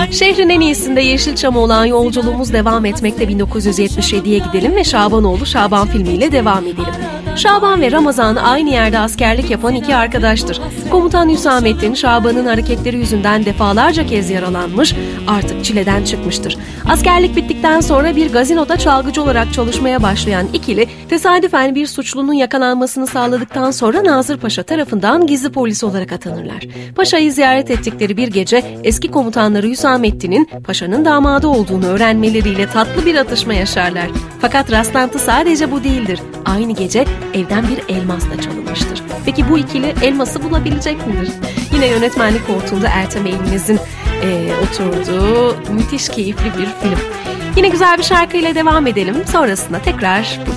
Şehrin en iyisinde Yeşilçam'a olan yolculuğumuz devam etmekte. 1977'ye gidelim ve Şabanoğlu Şaban filmiyle devam edelim. Şaban ve Ramazan aynı yerde askerlik yapan iki arkadaştır. Komutan Hüsamettin, Şaban'ın hareketleri yüzünden defalarca kez yaralanmış, artık çileden çıkmıştır. Askerlik bittikten sonra bir gazinoda çalgıcı olarak çalışmaya başlayan ikili, tesadüfen bir suçlunun yakalanmasını sağladıktan sonra Nazır Paşa tarafından gizli polis olarak atanırlar. Paşa'yı ziyaret ettikleri bir gece eski komutanları Hüsamettin'in Paşa'nın damadı olduğunu öğrenmeleriyle tatlı bir atışma yaşarlar. Fakat rastlantı sadece bu değildir. Aynı gece evden bir elmas da çalınmıştır. Peki bu ikili elması bulabilecek midir? Yine yönetmenlik koltuğunda Ertem Eğilmez'in oturduğu müthiş keyifli bir film. Yine güzel bir şarkıyla devam edelim. Sonrasında tekrar